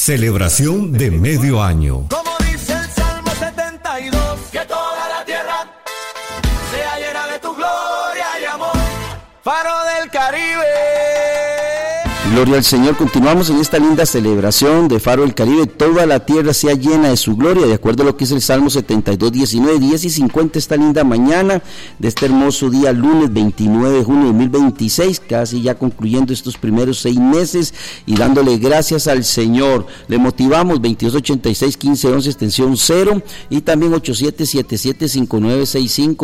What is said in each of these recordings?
Celebración de medio año. Como dice el Salmo 72, que toda la tierra sea llena de tu gloria y amor. Faro del Caribe. Gloria al Señor. Continuamos en esta linda celebración de Faro del Caribe. Toda la tierra sea llena de su gloria, de acuerdo a lo que es el Salmo 72, 19, 10 y 50, esta linda mañana de este hermoso día, lunes 29 de junio de 2026, casi ya concluyendo estos primeros 6 meses y dándole gracias al Señor. Le motivamos 2286-1511, extensión 0, y también 8777-5965,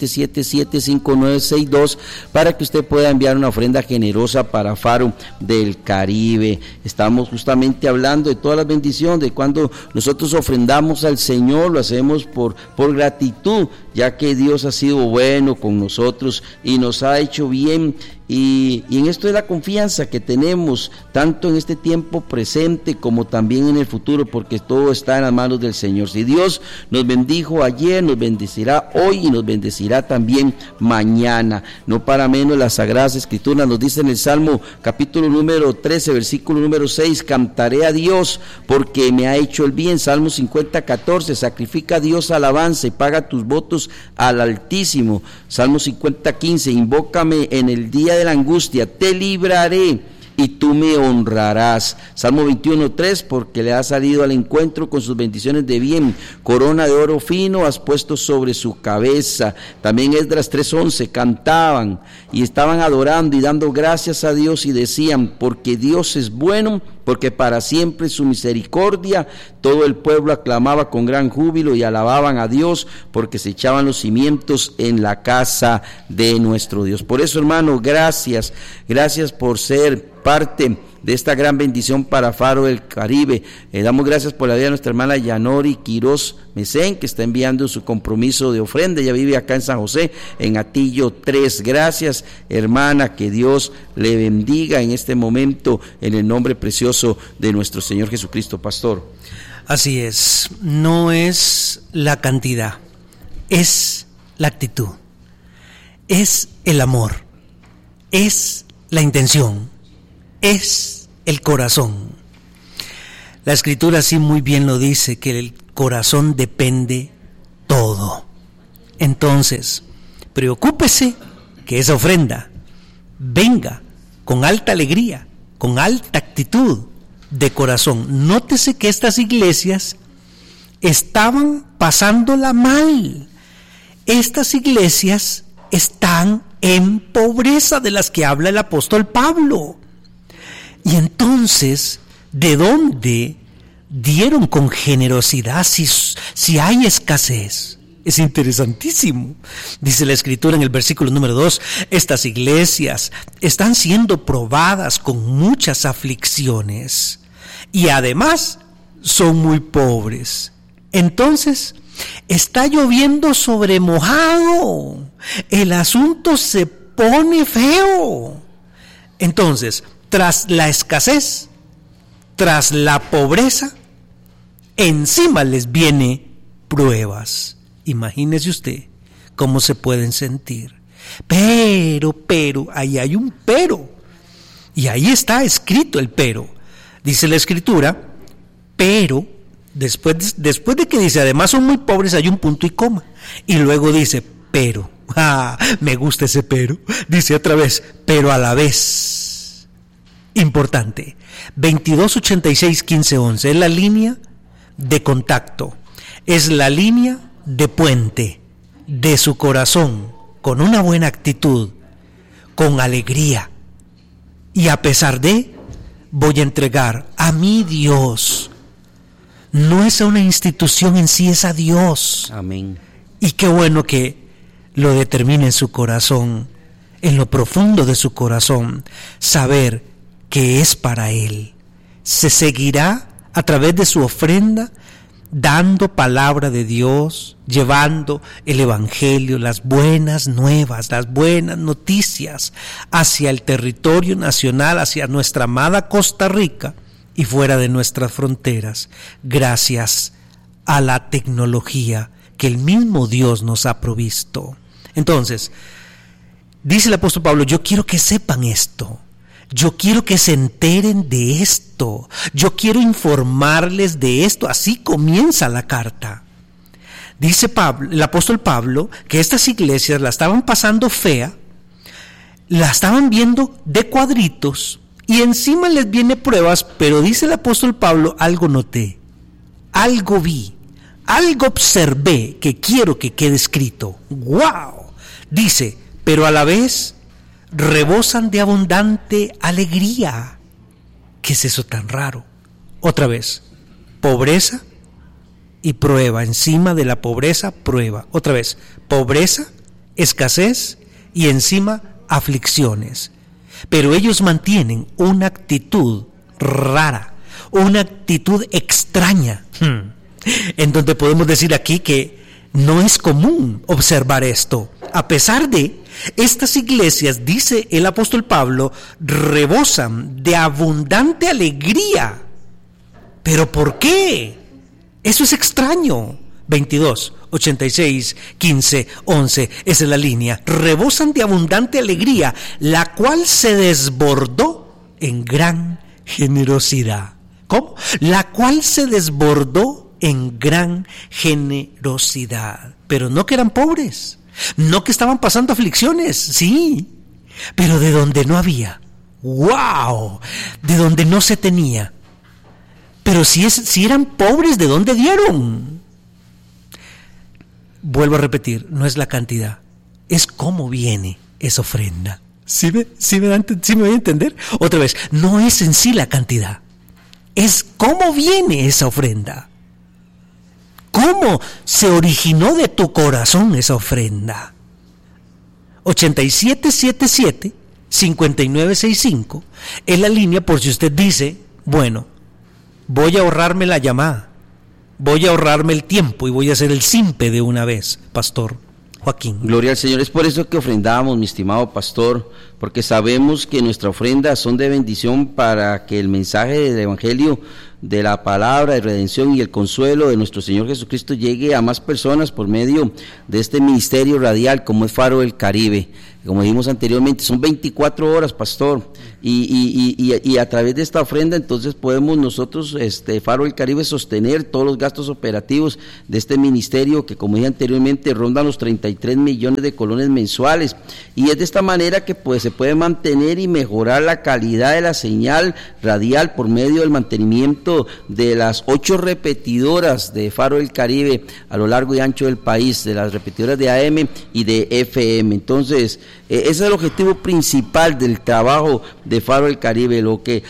8777-5962, para que usted pueda enviar una ofrenda generosa para Faro del Caribe. Estamos justamente hablando de todas las bendiciones, de cuando nosotros ofrendamos al Señor, lo hacemos por gratitud, ya que Dios ha sido bueno con nosotros y nos ha hecho bien. Y en esto es la confianza que tenemos, tanto en este tiempo presente como también en el futuro, porque todo está en las manos del Señor. Si Dios nos bendijo ayer, nos bendecirá hoy y nos bendecirá también mañana. No para menos, las Sagradas Escrituras nos dice en el Salmo capítulo número 13, versículo número 6, cantaré a Dios porque me ha hecho el bien. Salmo 50, 14, sacrifica a Dios alabanza y paga tus votos al Altísimo. Salmo 50, 15, invócame en el día de la angustia, te libraré y tú me honrarás. Salmo 21:3, porque le has salido al encuentro con sus bendiciones de bien, corona de oro fino has puesto sobre su cabeza. También Esdras 3:11, cantaban y estaban adorando y dando gracias a Dios y decían, porque Dios es bueno, porque para siempre su misericordia. Todo el pueblo aclamaba con gran júbilo y alababan a Dios, porque se echaban los cimientos en la casa de nuestro Dios. Por eso, hermano, gracias por ser parte de esta gran bendición para Faro del Caribe. Damos gracias por la vida de nuestra hermana Yanori Quiroz Mesén, que está enviando su compromiso de ofrenda. Ella vive acá en San José, en Atillo 3. Gracias, hermana, que Dios le bendiga en este momento, en el nombre precioso de nuestro Señor Jesucristo. Pastor. Así es, no es la cantidad, es la actitud, es el amor, es la intención, es el corazón. La Escritura sí muy bien lo dice, que el corazón depende todo. Entonces, preocúpese que esa ofrenda venga con alta alegría, con alta actitud de corazón. Nótese que estas iglesias estaban pasándola mal. Estas iglesias están en pobreza, de las que habla el apóstol Pablo. Y entonces, ¿de dónde dieron con generosidad si hay escasez? Es interesantísimo. Dice la Escritura en el versículo número 2, estas iglesias están siendo probadas con muchas aflicciones y además son muy pobres. Entonces, está lloviendo sobre mojado. El asunto se pone feo. Entonces, tras la escasez, tras la pobreza, encima les viene pruebas. Imagínese usted cómo se pueden sentir. Pero, ahí hay un pero. Y ahí está escrito el pero. Dice la Escritura, pero, después de que dice, además son muy pobres, hay un punto y coma. Y luego dice, pero. Me gusta ese pero. Dice otra vez, pero a la vez. Importante. 2286-1511 es la línea de contacto. Es la línea de puente de su corazón, con una buena actitud, con alegría, y a pesar de, voy a entregar a mi Dios. No es a una institución en sí, es a Dios. Amén. Y qué bueno que lo determine en su corazón, en lo profundo de su corazón, saber que es para Él. Se seguirá a través de su ofrenda, dando palabra de Dios, llevando el Evangelio, las buenas nuevas, las buenas noticias hacia el territorio nacional, hacia nuestra amada Costa Rica y fuera de nuestras fronteras, gracias a la tecnología que el mismo Dios nos ha provisto. Entonces, dice el apóstol Pablo, yo quiero que sepan esto. Yo quiero que se enteren de esto. Yo quiero informarles de esto. Así comienza la carta. Dice Pablo, el apóstol Pablo, que estas iglesias la estaban pasando fea, la estaban viendo de cuadritos y encima les viene pruebas, pero dice el apóstol Pablo, algo noté, algo vi, algo observé que quiero que quede escrito. ¡Wow! Dice, pero a la vez rebosan de abundante alegría. ¿Qué es eso tan raro? Otra vez, pobreza y prueba, encima de la pobreza, prueba. Otra vez, pobreza, escasez y encima aflicciones. Pero ellos mantienen una actitud rara, una actitud extraña, en donde podemos decir aquí que no es común observar esto. A pesar de estas iglesias, dice el apóstol Pablo, rebosan de abundante alegría. ¿Pero por qué? Eso es extraño. 22, 86, 15, 11, esa es la línea. Rebosan de abundante alegría, la cual se desbordó en gran generosidad. ¿Cómo? La cual se desbordó en gran generosidad. Pero no que eran pobres, no que estaban pasando aflicciones, sí, pero de donde no había. ¡Wow! De donde no se tenía. Pero si eran pobres, ¿de dónde dieron? Vuelvo a repetir, no es la cantidad, es cómo viene esa ofrenda. ¿Sí me voy a entender? Otra vez, no es en sí la cantidad, es cómo viene esa ofrenda. ¿Cómo se originó de tu corazón esa ofrenda? 8777-5965 es la línea por si usted dice, bueno, voy a ahorrarme la llamada, voy a ahorrarme el tiempo y voy a hacer el simpe de una vez, Pastor Joaquín. Gloria al Señor. Es por eso que ofrendamos, mi estimado pastor, porque sabemos que nuestras ofrendas son de bendición para que el mensaje del Evangelio, de la palabra de redención y el consuelo de nuestro Señor Jesucristo llegue a más personas por medio de este ministerio radial como es Faro del Caribe. Como dijimos anteriormente, son 24 horas, pastor, y a través de esta ofrenda entonces podemos nosotros, Faro del Caribe, sostener todos los gastos operativos de este ministerio que, como dije anteriormente, rondan los 33 millones de colones mensuales, y es de esta manera que pues se puede mantener y mejorar la calidad de la señal radial por medio del mantenimiento de las 8 repetidoras de Faro del Caribe a lo largo y ancho del país, de las repetidoras de AM y de FM. Entonces, ese es el objetivo principal del trabajo de Faro del Caribe,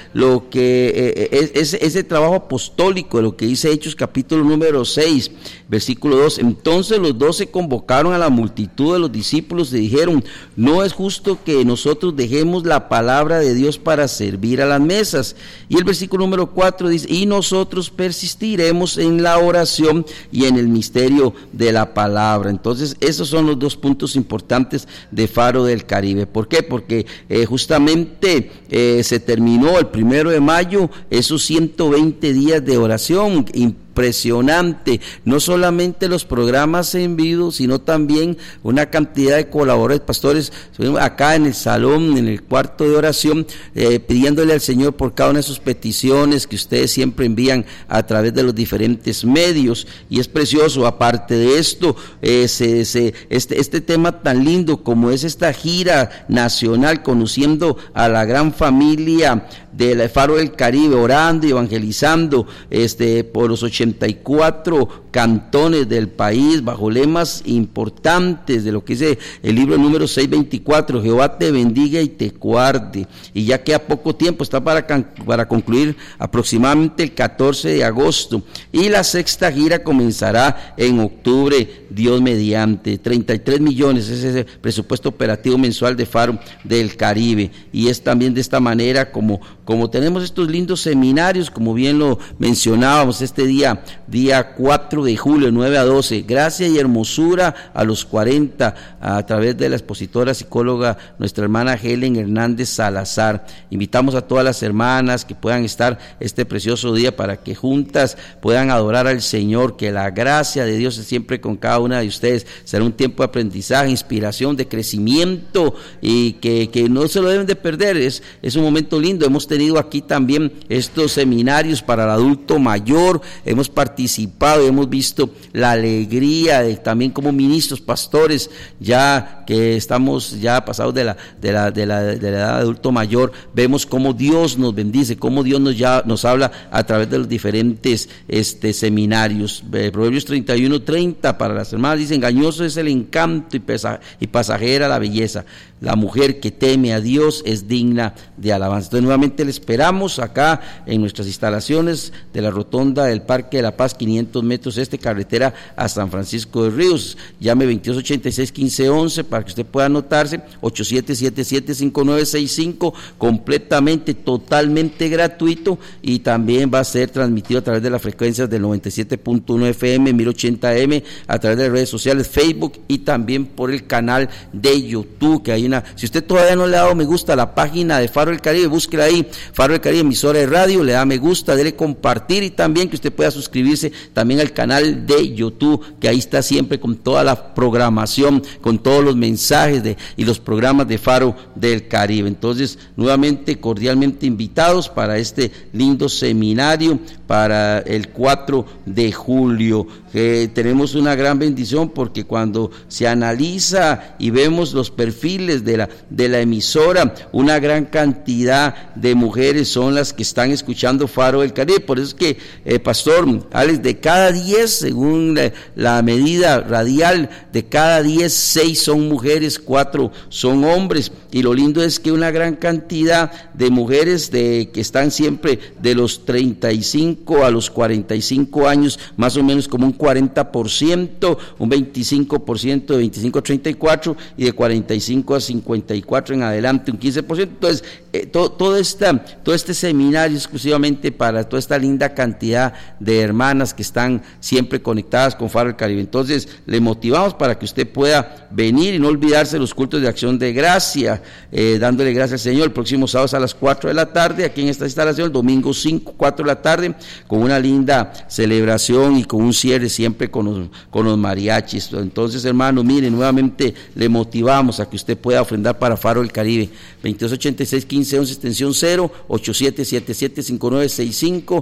es ese trabajo apostólico, de lo que dice Hechos capítulo número 6, versículo 2. Entonces los 12 convocaron a la multitud de los discípulos y dijeron, no es justo que nosotros dejemos la palabra de Dios para servir a las mesas. Y el versículo número 4 dice, y nosotros persistiremos en la oración y en el misterio de la palabra. Entonces esos son los dos puntos importantes de Faro del Caribe. ¿Por qué? Porque justamente se terminó el 1 de mayo esos 120 días de oración. Impresionante, no solamente los programas en vivo, sino también una cantidad de colaboradores, pastores, acá en el salón, en el cuarto de oración, pidiéndole al Señor por cada una de sus peticiones que ustedes siempre envían a través de los diferentes medios, y es precioso. Aparte de esto, este tema tan lindo como es esta gira nacional, conociendo a la gran familia del Faro del Caribe, orando y evangelizando por los 84 cantones del país, bajo lemas importantes de lo que dice el libro número 624, Jehová te bendiga y te guarde. Y ya queda poco tiempo, está para concluir aproximadamente el 14 de agosto, y la sexta gira comenzará en octubre, Dios mediante. 33 millones es ese presupuesto operativo mensual de Faro del Caribe, y es también de esta manera como como tenemos estos lindos seminarios, como bien lo mencionábamos, este día 4 de julio, 9 a 12, gracia y hermosura a los 40, a través de la expositora psicóloga, nuestra hermana Helen Hernández Salazar. Invitamos a todas las hermanas que puedan estar este precioso día para que juntas puedan adorar al Señor, que la gracia de Dios es siempre con cada una de ustedes. Será un tiempo de aprendizaje, inspiración, de crecimiento, y que no se lo deben de perder. Es un momento lindo. Hemos tenido aquí también estos seminarios para el adulto mayor, hemos participado y hemos visto la alegría de también como ministros, pastores, ya que estamos ya pasados de la edad de adulto mayor, vemos cómo Dios nos bendice, cómo Dios nos habla a través de los diferentes seminarios. Proverbios 31:30 para las hermanas dice: engañoso es el encanto y pasajera la belleza. La mujer que teme a Dios es digna de alabanza. Entonces nuevamente le esperamos acá en nuestras instalaciones de la rotonda del Parque de la Paz, 500 metros carretera a San Francisco de Ríos. Llame 2286-1511 para que usted pueda anotarse, 8777-5965, completamente, totalmente gratuito, y también va a ser transmitido a través de las frecuencias del 97.1 FM, 1080M, a través de las redes sociales, Facebook, y también por el canal de YouTube, que hay si usted todavía no le ha dado me gusta a la página de Faro del Caribe, búsquela ahí, Faro del Caribe, emisora de radio, le da me gusta, dele compartir, y también que usted pueda suscribirse también al canal de YouTube, que ahí está siempre con toda la programación, con todos los mensajes y los programas de Faro del Caribe. Entonces, nuevamente cordialmente invitados para este lindo seminario para el 4 de julio. Tenemos una gran bendición, porque cuando se analiza y vemos los perfiles de la emisora, una gran cantidad de mujeres son las que están escuchando Faro del Caribe. Por eso es que, Pastor Alex, de cada 10, según la medida radial, de cada 10, 6 son mujeres, 4 son hombres, y lo lindo es que una gran cantidad de mujeres que están siempre de los 35 a los 45 años, más o menos como un 40%, un 25% de 25 a 34, y de 45 a 54 en adelante un 15%. Entonces, todo este seminario exclusivamente para toda esta linda cantidad de hermanas que están siempre conectadas con Faro del Caribe. Entonces, le motivamos para que usted pueda venir y no olvidarse los cultos de acción de gracia, dándole gracias al Señor el próximo sábado a las 4 de la tarde aquí en esta instalación, el domingo 5, 4 de la tarde, con una linda celebración y con un cierre siempre con los mariachis. Entonces, hermanos, miren, nuevamente le motivamos a que usted pueda ofrendar para Faro del Caribe. 2286-1511 extensión 0, 8777-5965,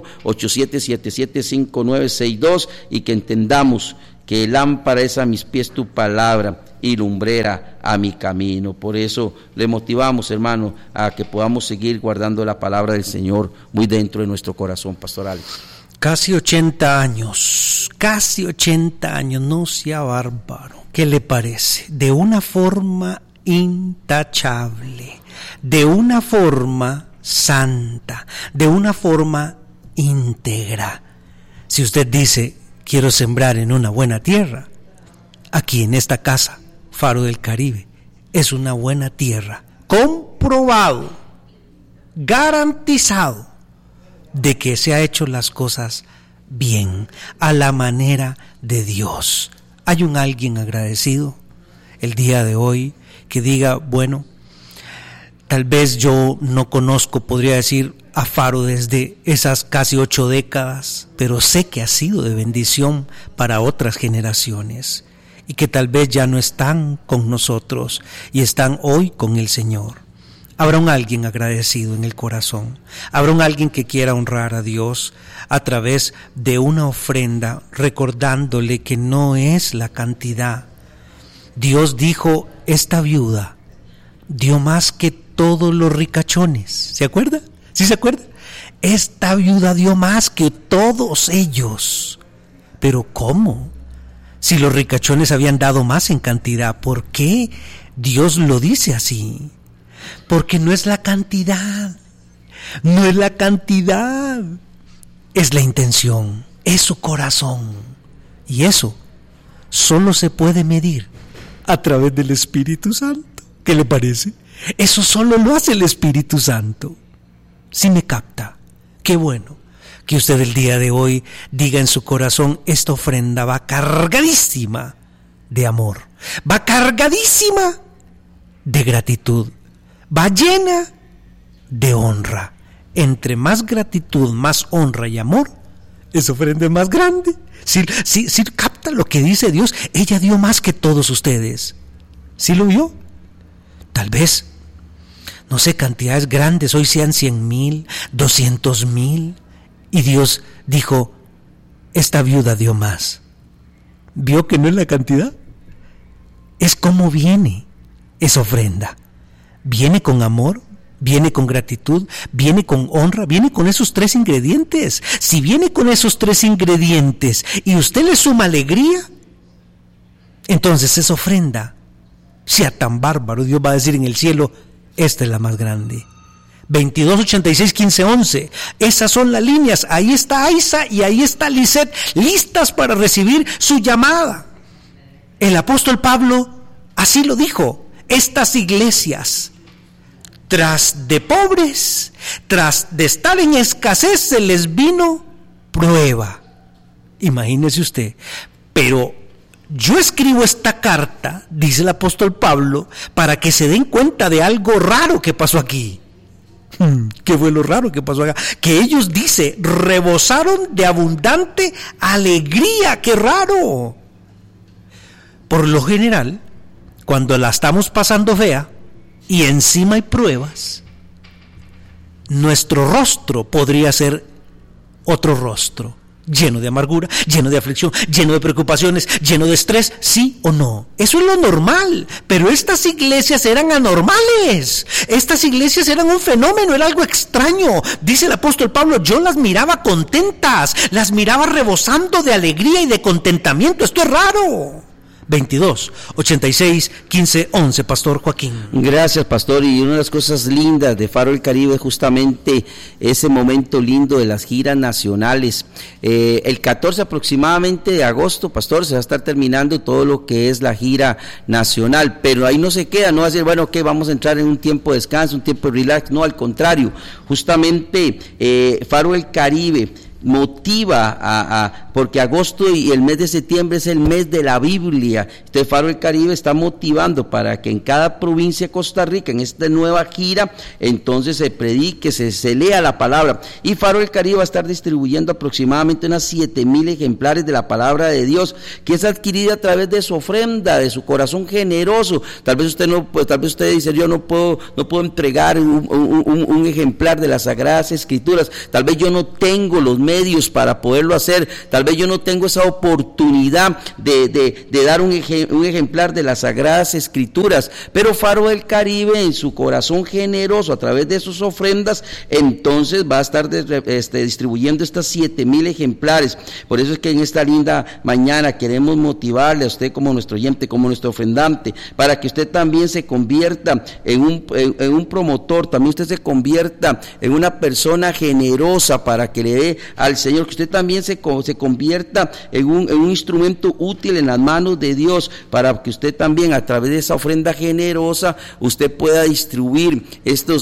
8777-5962, y que entendamos que lámpara es a mis pies tu palabra y lumbrera a mi camino. Por eso le motivamos, hermano, a que podamos seguir guardando la palabra del Señor muy dentro de nuestro corazón, Pastor Alex. Casi 80 años, no sea bárbaro. ¿Qué le parece? De una forma intachable, de una forma santa, de una forma íntegra. Si usted dice: quiero sembrar en una buena tierra, aquí en esta casa, Faro del Caribe, es una buena tierra, comprobado, garantizado, de que se ha hecho las cosas bien, a la manera de Dios. ¿Hay alguien agradecido el día de hoy que diga: bueno, tal vez yo no conozco, podría decir, a Faro desde esas casi 8 décadas, pero sé que ha sido de bendición para otras generaciones, y que tal vez ya no están con nosotros y están hoy con el Señor? Habrá alguien agradecido en el corazón, habrá alguien que quiera honrar a Dios a través de una ofrenda, recordándole que no es la cantidad. Dios dijo: esta viuda dio más que todos los ricachones. ¿Se acuerda? ¿Sí se acuerda? Esta viuda dio más que todos ellos. Pero ¿cómo? Si los ricachones habían dado más en cantidad, ¿por qué Dios lo dice así? Porque no es la cantidad, no es la cantidad, es la intención, es su corazón. Y eso solo se puede medir a través del Espíritu Santo. ¿Qué le parece? Eso solo lo hace el Espíritu Santo. ¿Sí me capta? Qué bueno que usted el día de hoy diga en su corazón: esta ofrenda va cargadísima de amor, va cargadísima de gratitud, va llena de honra. Entre más gratitud, más honra y amor, esa ofrenda es más grande. Si capta lo que dice Dios, ella dio más que todos ustedes. ¿Sí lo vio? Tal vez, no sé, cantidades grandes, hoy sean 100,000, 200,000, y Dios dijo: esta viuda dio más. ¿Vio que no es la cantidad? Es como viene esa ofrenda. Viene con amor, viene con gratitud, viene con honra, viene con esos 3 ingredientes. Si viene con esos 3 ingredientes y usted le suma alegría, entonces esa ofrenda, sea tan bárbaro, Dios va a decir en el cielo: esta es la más grande. 22, 86, 15, 11. Esas son las líneas. Ahí está Aiza y ahí está Lisette, listas para recibir su llamada. El apóstol Pablo así lo dijo: estas iglesias, tras de pobres, tras de estar en escasez, se les vino prueba. Imagínese usted. Pero yo escribo esta carta, dice el apóstol Pablo, para que se den cuenta de algo raro que pasó aquí. ¿Qué fue lo raro que pasó acá? Que ellos, dice, rebosaron de abundante alegría. ¡Qué raro! Por lo general, cuando la estamos pasando fea y encima hay pruebas, nuestro rostro podría ser otro rostro, lleno de amargura, lleno de aflicción, lleno de preocupaciones, lleno de estrés, ¿sí o no? Eso es lo normal, pero estas iglesias eran anormales, estas iglesias eran un fenómeno, era algo extraño. Dice el apóstol Pablo: yo las miraba contentas, las miraba rebosando de alegría y de contentamiento. Esto es raro. 22, 86, 15, 11, Pastor Joaquín. Gracias, Pastor. Y una de las cosas lindas de Faro del Caribe es justamente ese momento lindo de las giras nacionales. El 14 aproximadamente de agosto, Pastor, se va a estar terminando todo lo que es la gira nacional, pero ahí no se queda, no va a decir, bueno, ok, vamos a entrar en un tiempo de descanso, un tiempo de relax. No, al contrario, justamente Faro del Caribe motiva porque agosto y el mes de septiembre es el mes de la Biblia. Entonces Faro del Caribe está motivando para que en cada provincia de Costa Rica, en esta nueva gira, entonces se predique, se lea la palabra. Y Faro del Caribe va a estar distribuyendo aproximadamente unas 7,000 ejemplares de la palabra de Dios, que es adquirida a través de su ofrenda, de su corazón generoso. Tal vez usted dice, yo no puedo entregar un ejemplar de las Sagradas Escrituras. Tal vez yo no tengo los medios para poderlo hacer, tal vez yo no tengo esa oportunidad de dar un ejemplar de las Sagradas Escrituras, pero Faro del Caribe, en su corazón generoso, a través de sus ofrendas, entonces va a estar distribuyendo estas 7,000 ejemplares. Por eso es que en esta linda mañana queremos motivarle a usted como nuestro oyente, como nuestro ofrendante, para que usted también se convierta en un promotor, también usted se convierta en una persona generosa para que le dé al Señor, que usted también se convierta en un instrumento útil en las manos de Dios, para que usted también, a través de esa ofrenda generosa, usted pueda distribuir estos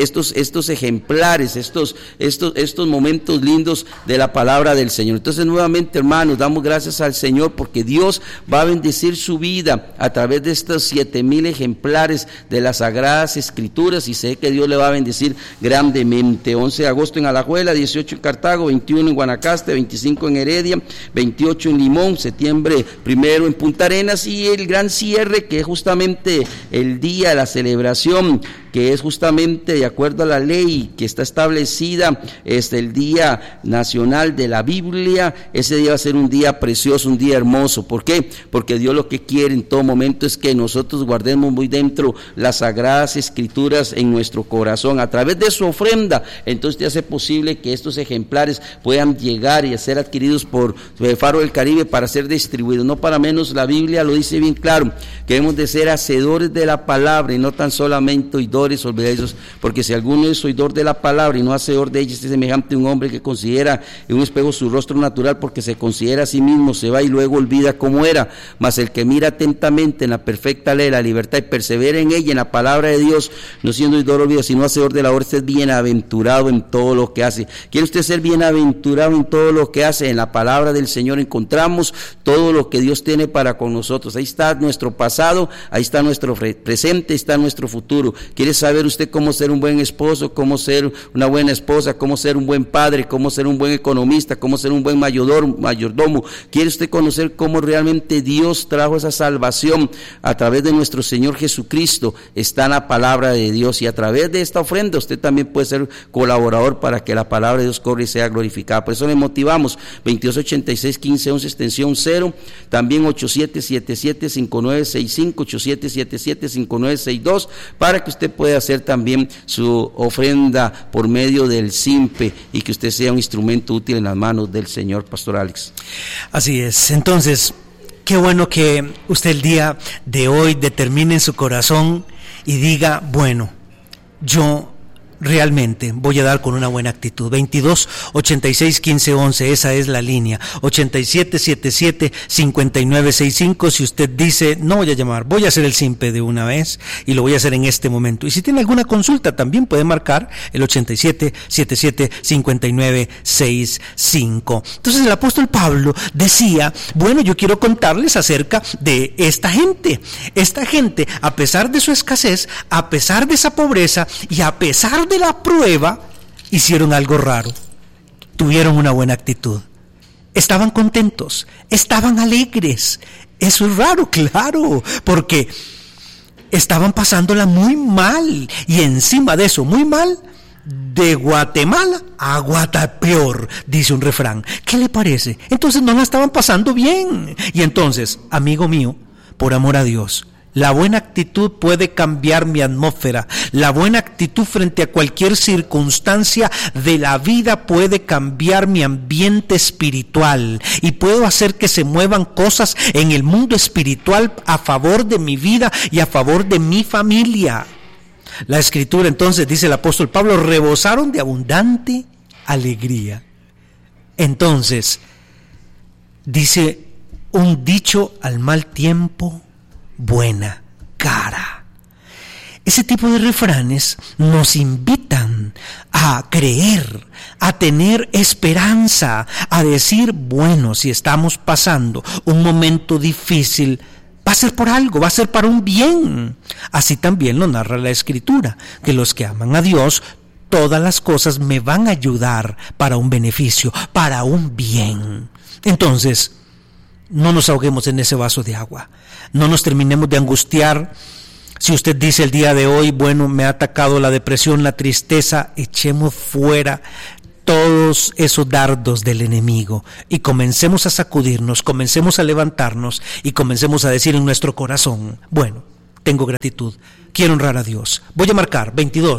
ejemplares, estos momentos lindos de la palabra del Señor. Entonces, nuevamente, hermanos, damos gracias al Señor porque Dios va a bendecir su vida a través de estos 7,000 ejemplares de las Sagradas Escrituras, y sé que Dios le va a bendecir grandemente. 11 de agosto en Alajuela, 18 en Cartago, 21 en Guanacaste, 25 en Heredia, 28 en Limón, septiembre 1 en Punta Arenas, y el gran cierre, que es justamente el día de la celebración, que es justamente de acuerdo a la ley que está establecida, el Día Nacional de la Biblia. Ese día va a ser un día precioso, un día hermoso. ¿Por qué? Porque Dios lo que quiere en todo momento es que nosotros guardemos muy dentro las Sagradas Escrituras en nuestro corazón. A través de su ofrenda, entonces te hace posible que estos ejemplares puedan llegar y ser adquiridos por Faro del Caribe para ser distribuidos. No para menos, la Biblia lo dice bien claro, que debemos de ser hacedores de la palabra y no tan solamente oidores oidores olvidadizos, porque si alguno es oidor de la palabra y no hacedor de ella, es semejante a un hombre que considera en un espejo su rostro natural, porque se considera a sí mismo, se va y luego olvida cómo era. Mas el que mira atentamente en la perfecta ley, la libertad, y persevera en ella, en la palabra de Dios, no siendo oidor olvidado, sino hacedor de la obra, usted es bienaventurado en todo lo que hace. ¿Quiere usted ser bienaventurado en todo lo que hace? En la palabra del Señor encontramos todo lo que Dios tiene para con nosotros. Ahí está nuestro pasado, ahí está nuestro presente, ahí está nuestro futuro. ¿Quiere saber usted cómo ser un buen esposo, cómo ser una buena esposa, cómo ser un buen padre, cómo ser un buen economista, cómo ser un buen mayordomo? ¿Quiere usted conocer cómo realmente Dios trajo esa salvación a través de nuestro Señor Jesucristo? Está en la palabra de Dios, y a través de esta ofrenda usted también puede ser colaborador para que la palabra de Dios corra y sea glorificada. Por eso le motivamos, 2286-1511 extensión 0, también 8777-5965, 8777-5962, para que usted pueda hacer también su ofrenda por medio del SIMPE y que usted sea un instrumento útil en las manos del Señor. Pastor Alex. Así es. Entonces, qué bueno que usted el día de hoy determine en su corazón y diga, bueno, yo realmente voy a dar con una buena actitud. 2286-1511, esa es la línea. 8777-5965. Si usted dice, no voy a llamar, voy a hacer el SIMPE de una vez y lo voy a hacer en este momento. Y si tiene alguna consulta, también puede marcar el 8777-5965. Entonces el apóstol Pablo decía, bueno, yo quiero contarles acerca de esta gente. Esta gente, a pesar de su escasez, a pesar de esa pobreza y a pesar de la prueba, hicieron algo raro. Tuvieron una buena actitud. Estaban contentos, estaban alegres. Eso es raro, claro, porque estaban pasándola muy mal, y encima de eso, muy mal, de Guatemala a Guatapeor, dice un refrán. ¿Qué le parece? Entonces no la estaban pasando bien. Y entonces, amigo mío, por amor a Dios, la buena actitud puede cambiar mi atmósfera. La buena actitud frente a cualquier circunstancia de la vida puede cambiar mi ambiente espiritual, y puedo hacer que se muevan cosas en el mundo espiritual a favor de mi vida y a favor de mi familia. La Escritura, entonces, dice el apóstol Pablo, rebosaron de abundante alegría. Entonces, dice un dicho: al mal tiempo, buena cara. Ese tipo de refranes nos invitan a creer, a tener esperanza, a decir, bueno, si estamos pasando un momento difícil, va a ser por algo, va a ser para un bien. Así también lo narra la Escritura, que los que aman a Dios, todas las cosas me van a ayudar para un beneficio, para un bien. Entonces, no nos ahoguemos en ese vaso de agua, no nos terminemos de angustiar. Si usted dice el día de hoy, bueno, me ha atacado la depresión, la tristeza, echemos fuera todos esos dardos del enemigo y comencemos a sacudirnos, comencemos a levantarnos y comencemos a decir en nuestro corazón, bueno, tengo gratitud, quiero honrar a Dios. Voy a marcar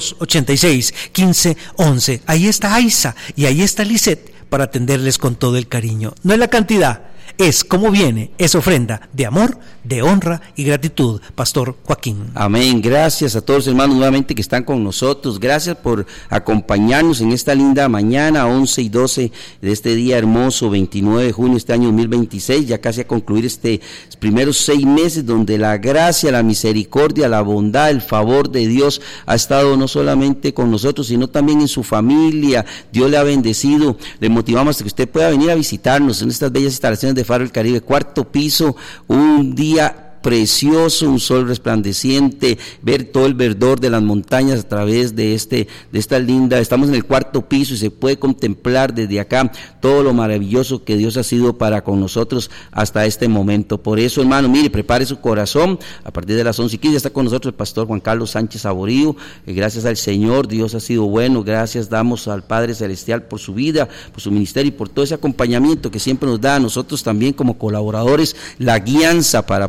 2286-1511. Ahí está Aiza y ahí está Lisette para atenderles con todo el cariño. No es la cantidad, es cómo viene esa ofrenda de amor, de honra y gratitud. Pastor Joaquín. Amén. Gracias a todos los hermanos nuevamente que están con nosotros. Gracias por acompañarnos en esta linda mañana, 11 y 12 de este día hermoso, 29 de junio de este año 2026, ya casi a concluir estos primeros 6 meses donde la gracia, la misericordia, la bondad, el favor de Dios ha estado no solamente con nosotros, sino también en su familia. Dios le ha bendecido. Le motivamos a que usted pueda venir a visitarnos en estas bellas instalaciones de Faro del Caribe, 4º piso, un día precioso, un sol resplandeciente, ver todo el verdor de las montañas a través de esta linda, estamos en el 4º piso y se puede contemplar desde acá todo lo maravilloso que Dios ha sido para con nosotros hasta este momento. Por eso, hermano, mire, prepare su corazón. A partir de las 11:15 ya está con nosotros el pastor Juan Carlos Sánchez Saborío. Gracias al Señor, Dios ha sido bueno. Gracias damos al Padre Celestial por su vida, por su ministerio y por todo ese acompañamiento que siempre nos da a nosotros también como colaboradores, la guianza para poder nosotros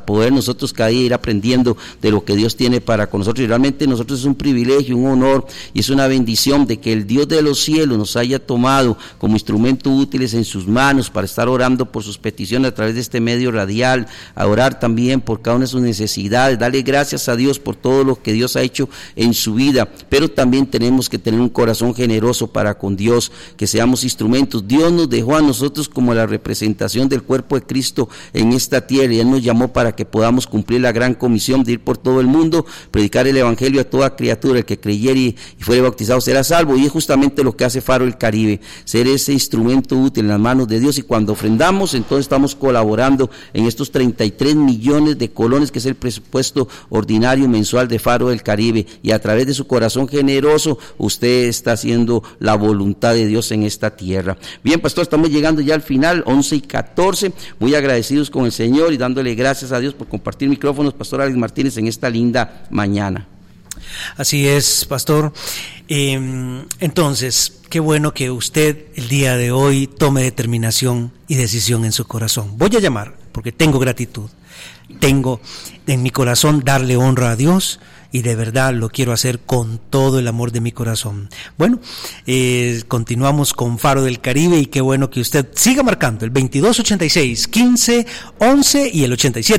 nosotros cada día ir aprendiendo de lo que Dios tiene para con nosotros. Y realmente nosotros es un privilegio, un honor y es una bendición de que el Dios de los cielos nos haya tomado como instrumentos útiles en sus manos para estar orando por sus peticiones a través de este medio radial, a orar también por cada una de sus necesidades, darle gracias a Dios por todo lo que Dios ha hecho en su vida, pero también tenemos que tener un corazón generoso para con Dios, que seamos instrumentos. Dios nos dejó a nosotros como la representación del cuerpo de Cristo en esta tierra y Él nos llamó para que podamos cumplir la gran comisión de ir por todo el mundo, predicar el evangelio a toda criatura. El que creyere y fuere bautizado será salvo, y es justamente lo que hace Faro del Caribe, ser ese instrumento útil en las manos de Dios. Y cuando ofrendamos, entonces estamos colaborando en estos 33 millones de colones que es el presupuesto ordinario mensual de Faro del Caribe, y a través de su corazón generoso usted está haciendo la voluntad de Dios en esta tierra. Bien, pastor, estamos llegando ya al final, 11:14, muy agradecidos con el Señor y dándole gracias a Dios por compartir micrófonos, pastor Alex Martínez, en esta linda mañana. Así es, pastor. Entonces, qué bueno que usted el día de hoy tome determinación y decisión en su corazón. Voy a llamar porque tengo gratitud. Tengo en mi corazón darle honra a Dios y de verdad lo quiero hacer con todo el amor de mi corazón. Bueno, continuamos con Faro del Caribe y qué bueno que usted siga marcando el 2286-1511 y el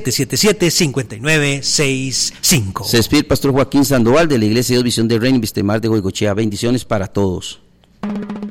8777-5965. Se despide el pastor Joaquín Sandoval de la Iglesia de Dios Visión del Reino, Vistemar de Goicoechea. Bendiciones para todos.